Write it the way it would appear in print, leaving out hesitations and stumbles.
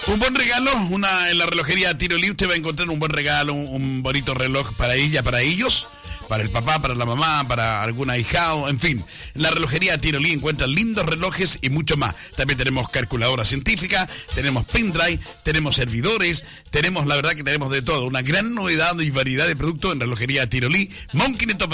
Un buen regalo, en la relojería Tirolí usted va a encontrar un buen regalo, un bonito reloj para ella, para ellos, para el papá, para la mamá, para alguna hijao, en fin. En la relojería Tirolí encuentran lindos relojes y mucho más. También tenemos calculadora científica, tenemos pendrive, tenemos servidores, tenemos, la verdad que tenemos de todo. Una gran novedad y variedad de productos en relojería Tirolí, Mon 500